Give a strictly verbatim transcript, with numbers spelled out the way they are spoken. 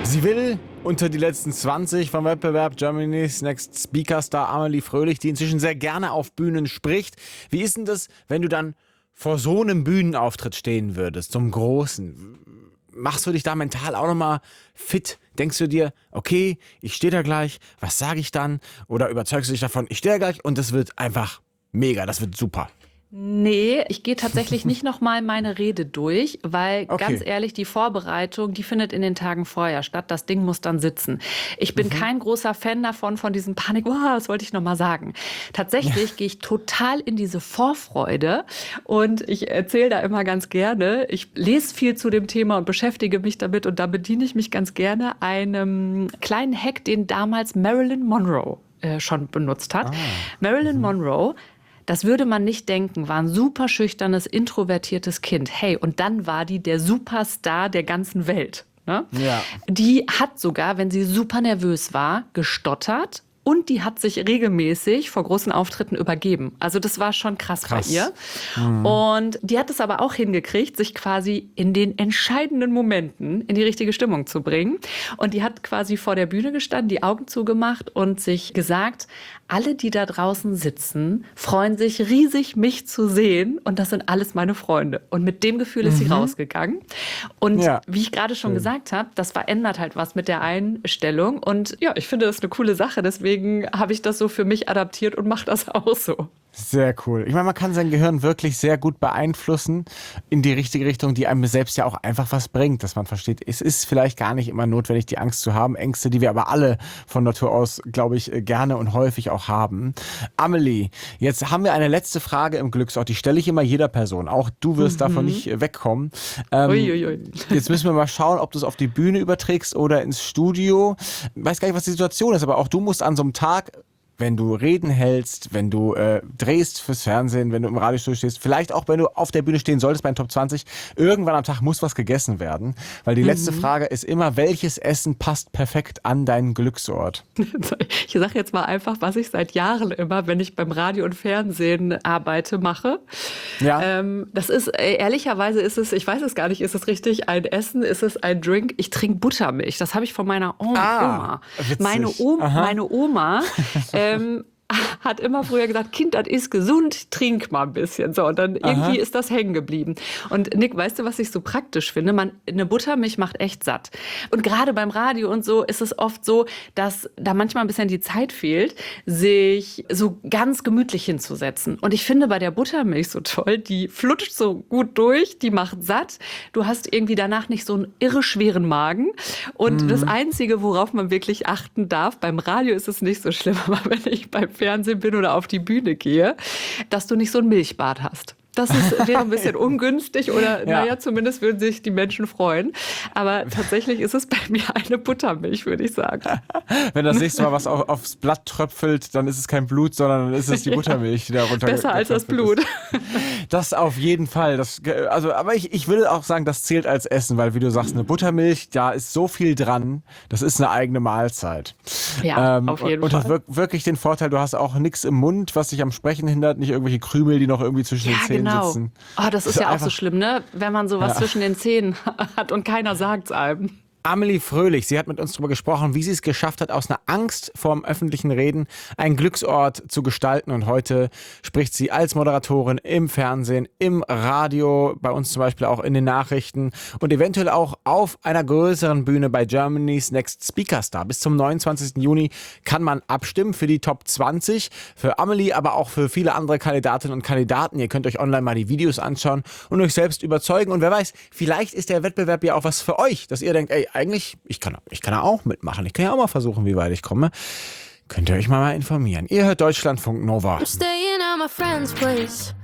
Sie will unter die letzten zwanzig vom Wettbewerb Germany's Next Speaker Star Amelie Fröhlich, die inzwischen sehr gerne auf Bühnen spricht. Wie ist denn das, wenn du dann vor so einem Bühnenauftritt stehen würdest, zum Großen? Machst du dich da mental auch nochmal fit? Denkst du dir, okay, ich stehe da gleich, was sage ich dann? Oder überzeugst du dich davon, ich stehe da gleich und das wird einfach mega, das wird super? Nee, ich gehe tatsächlich nicht nochmal meine Rede durch, weil Okay. ganz ehrlich, die Vorbereitung, die findet in den Tagen vorher statt. Das Ding muss dann sitzen. Ich bin kein großer Fan davon, von diesem Panik, wow, das wollte ich nochmal sagen. Tatsächlich gehe ich total in diese Vorfreude und ich erzähle da immer ganz gerne, ich lese viel zu dem Thema und beschäftige mich damit und da bediene ich mich ganz gerne einem kleinen Hack, den damals Marilyn Monroe äh, schon benutzt hat. Marilyn Monroe, das würde man nicht denken, war ein super schüchternes, introvertiertes Kind. Hey, und dann war die der Superstar der ganzen Welt. Ne? Ja. Die hat sogar, wenn sie super nervös war, gestottert. Und die hat sich regelmäßig vor großen Auftritten übergeben. Also das war schon krass, Krass. bei ihr. Und die hat es aber auch hingekriegt, sich quasi in den entscheidenden Momenten in die richtige Stimmung zu bringen. Und die hat quasi vor der Bühne gestanden, die Augen zugemacht und sich gesagt, alle, die da draußen sitzen, freuen sich riesig, mich zu sehen. Und das sind alles meine Freunde. Und mit dem Gefühl ist sie rausgegangen. Und Ja. wie ich gerade schon gesagt habe, das verändert halt was mit der Einstellung. Und ja, ich finde das eine coole Sache. Deswegen habe ich das so für mich adaptiert und mache das auch so. Sehr cool. Ich meine, man kann sein Gehirn wirklich sehr gut beeinflussen in die richtige Richtung, die einem selbst ja auch einfach was bringt, dass man versteht, es ist vielleicht gar nicht immer notwendig, die Angst zu haben. Ängste, die wir aber alle von Natur aus, glaube ich, gerne und häufig auch haben. Amelie, jetzt haben wir eine letzte Frage im Glücksort. Die stelle ich immer jeder Person. Auch du wirst davon nicht äh, wegkommen. Ähm, Uiuiui. Jetzt müssen wir mal schauen, ob du es auf die Bühne überträgst oder ins Studio. Ich weiß gar nicht, was die Situation ist, aber auch du musst an so einem Tag, wenn du Reden hältst, wenn du äh, drehst fürs Fernsehen, wenn du im Radiostudio stehst, vielleicht auch, wenn du auf der Bühne stehen solltest bei den Top zwanzig, irgendwann am Tag muss was gegessen werden. Weil die letzte Frage ist immer, welches Essen passt perfekt an deinen Glücksort? Ich sage jetzt mal einfach, was ich seit Jahren immer, wenn ich beim Radio und Fernsehen arbeite, mache. Ja. Ähm, das ist, äh, ehrlicherweise ist es, ich weiß es gar nicht, ist es richtig ein Essen, ist es ein Drink? Ich trinke Buttermilch. Das habe ich von meiner Oma. Ah, Oma. witzig. Meine, Oma Aha. meine Oma ähm, hat immer früher gesagt, Kind, das ist gesund, trink mal ein bisschen. So, und dann irgendwie ist das hängen geblieben. Und Nick, weißt du, was ich so praktisch finde? Man, eine Buttermilch macht echt satt. Und gerade beim Radio und so ist es oft so, dass da manchmal ein bisschen die Zeit fehlt, sich so ganz gemütlich hinzusetzen. Und ich finde bei der Buttermilch so toll, die flutscht so gut durch, die macht satt. Du hast irgendwie danach nicht so einen irre schweren Magen. Und das Einzige, worauf man wirklich achten darf, beim Radio ist es nicht so schlimm, aber wenn ich beim Fernsehen bin oder auf die Bühne gehe, dass du nicht so ein Milchbad hast. Das ist, wäre ein bisschen ungünstig oder Ja. naja, zumindest würden sich die Menschen freuen. Aber tatsächlich ist es bei mir eine Buttermilch, würde ich sagen. Wenn das nächste Mal was auf, aufs Blatt tröpfelt, dann ist es kein Blut, sondern dann ist es die Buttermilch, die da runter. Besser als das Blut. Das auf jeden Fall. Das, also, aber ich, ich würde auch sagen, das zählt als Essen, weil wie du sagst, eine Buttermilch, da ist so viel dran, das ist eine eigene Mahlzeit. Ja, auf jeden und, und Fall. hat wir- wirklich den Vorteil, du hast auch nichts im Mund, was dich am Sprechen hindert, nicht irgendwelche Krümel, die noch irgendwie zwischen den Ja, Zähnen genau. sitzen. Oh, das ist So ja auch einfach- so schlimm, ne? Wenn man sowas Ja. zwischen den Zähnen hat und keiner sagt's einem. Amelie Fröhlich, sie hat mit uns darüber gesprochen, wie sie es geschafft hat, aus einer Angst vorm öffentlichen Reden einen Glücksort zu gestalten. Und heute spricht sie als Moderatorin im Fernsehen, im Radio, bei uns zum Beispiel auch in den Nachrichten und eventuell auch auf einer größeren Bühne bei Germany's Next Speaker Star. Bis zum neunundzwanzigsten Juni kann man abstimmen für die Top zwanzig, für Amelie, aber auch für viele andere Kandidatinnen und Kandidaten. Ihr könnt euch online mal die Videos anschauen und euch selbst überzeugen. Und wer weiß, vielleicht ist der Wettbewerb ja auch was für euch, dass ihr denkt, ey, eigentlich, ich kann, ich kann ja auch mitmachen. Ich kann ja auch mal versuchen, wie weit ich komme. Könnt ihr euch mal, mal informieren. Ihr hört Deutschlandfunk Nova. I'm staying at my friend's place.